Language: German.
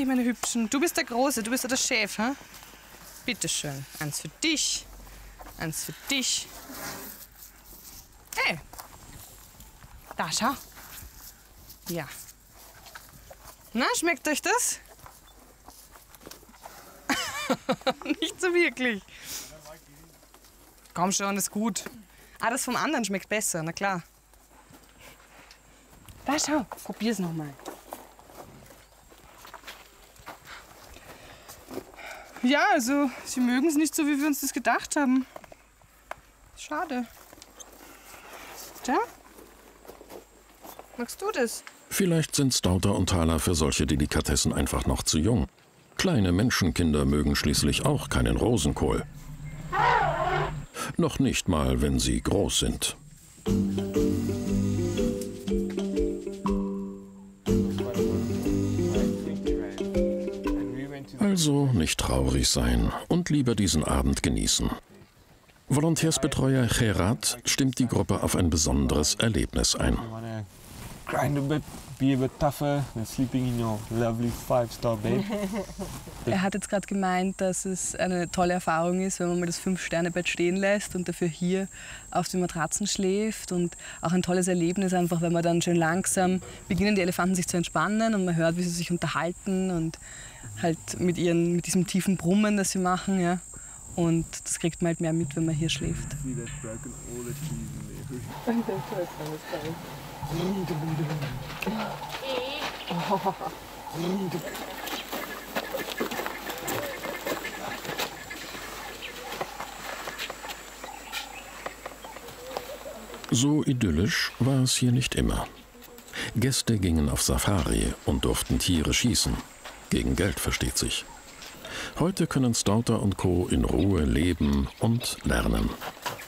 Hey, meine Hübschen, du bist der Große, du bist ja der Chef, hä? Bitteschön, eins für dich, eins für dich. Hey, da, schau. Ja. Na, schmeckt euch das? Nicht so wirklich. Komm schon, ist gut. Ah, das vom anderen schmeckt besser, na klar. Da, schau, probier's noch mal. Ja, also, sie mögen es nicht so, wie wir uns das gedacht haben. Schade. Tja? Magst du das? Vielleicht sind Stouter und Thaler für solche Delikatessen einfach noch zu jung. Kleine Menschenkinder mögen schließlich auch keinen Rosenkohl. Noch nicht mal, wenn sie groß sind. Also nicht traurig sein und lieber diesen Abend genießen. Volontärsbetreuer Gerard stimmt die Gruppe auf ein besonderes Erlebnis ein. Er hat jetzt gerade gemeint, dass es eine tolle Erfahrung ist, wenn man mal das 5-Sterne-Bett stehen lässt und dafür hier auf den Matratzen schläft. Und auch ein tolles Erlebnis einfach, wenn man dann schön langsam beginnen, die Elefanten sich zu entspannen und man hört, wie sie sich unterhalten und halt mit diesem tiefen Brummen, das sie machen. Ja. Und das kriegt man halt mehr mit, wenn man hier schläft. So idyllisch war es hier nicht immer. Gäste gingen auf Safari und durften Tiere schießen. Gegen Geld, versteht sich. Heute können Stouter und Co. in Ruhe leben und lernen.